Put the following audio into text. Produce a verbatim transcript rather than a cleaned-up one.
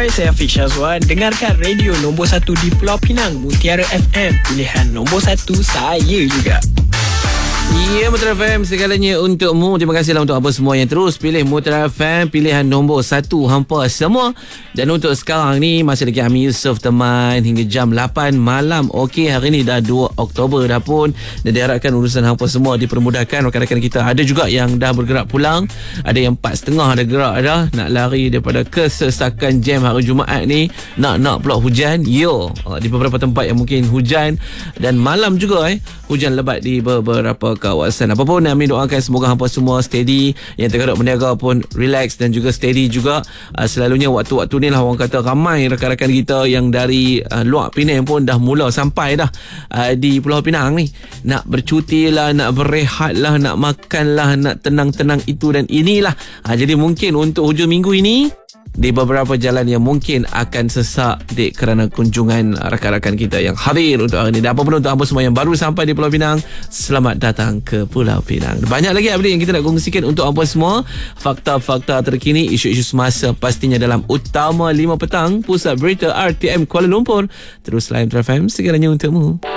Hai, saya Hafiz Syazwan. Dengarkan radio nombor satu di Pulau Pinang, Mutiara F M. Pilihan nombor satu saya juga. Ya, Mutiara F M segalanya untukmu. Terima kasihlah untuk apa semua yang terus pilih Mutiara F M, pilihan nombor satu hampa semua. Dan untuk sekarang ni masih lagi Ami Yusof teman hingga jam lapan malam. Okey, hari ni dah dua Oktober dah pun, dan diharapkan urusan hampa semua dipermudahkan. Rakan-rakan kita ada juga yang dah bergerak pulang, ada yang empat setengah dah gerak dah nak lari daripada kesesakan jam hari Jumaat ni. Nak-nak pula hujan. Yo, di beberapa tempat yang mungkin hujan, dan malam juga eh hujan lebat di beberapa kawasan. Apapun, kami doakan semoga hampa semua steady, yang tergaduk berniaga pun relax dan juga steady juga. Uh, selalunya waktu-waktu ni lah orang kata ramai rakan-rakan kita yang dari uh, luar Penang pun dah mula sampai dah uh, di Pulau Pinang ni. Nak bercuti lah, nak berehat lah, nak makan lah, nak tenang-tenang itu dan inilah. Uh, jadi mungkin untuk hujung minggu ini di beberapa jalan yang mungkin akan sesak dek kerana kunjungan rakan-rakan kita yang hadir untuk hari ini. Dan apa pun untuk apa semua yang baru sampai di Pulau Pinang, selamat datang ke Pulau Pinang. Banyak lagi update yang kita nak kongsikan untuk apa semua, fakta-fakta terkini, isu-isu semasa pastinya dalam Utama lima Petang, Pusat Berita R T M Kuala Lumpur. Terus layan F M segalanya untukmu.